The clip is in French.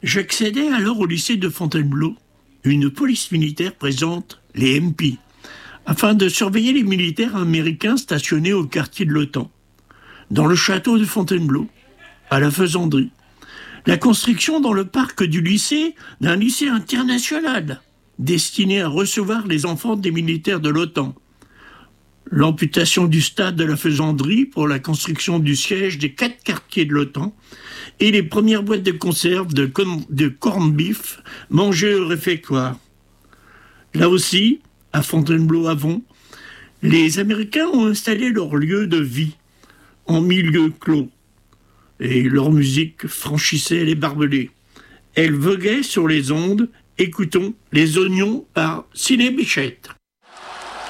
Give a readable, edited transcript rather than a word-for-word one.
J'accédais alors au lycée de Fontainebleau. Une police militaire présente les MP, afin de surveiller les militaires américains stationnés au quartier de l'OTAN, dans le château de Fontainebleau, à la Faisanderie. La construction dans le parc du lycée d'un lycée international, destiné à recevoir les enfants des militaires de l'OTAN. L'amputation du stade de la Faisanderie pour la construction du siège des 4 quartiers de l'OTAN et les premières boîtes de conserve de corned beef mangées au réfectoire. Là aussi, à Fontainebleau-Avon, les Américains ont installé leur lieu de vie en milieu clos et leur musique franchissait les barbelés. Elle voguait sur les ondes. Écoutons Les Oignons par Ciné Bichette.